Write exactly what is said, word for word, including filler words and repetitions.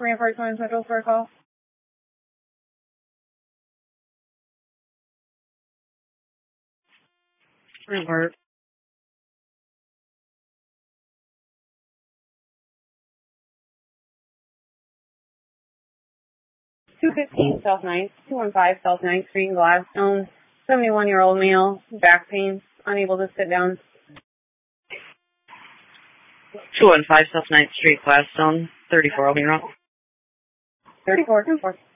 Reinforcement Central for a call. Report. two fifteen South ninth, two one five South ninth Street, Gladstone. seventy-one-year-old male, back pain, unable to sit down. two one five South ninth Street, Gladstone, thirty-four, I'll be wrong. thirty-four, two four.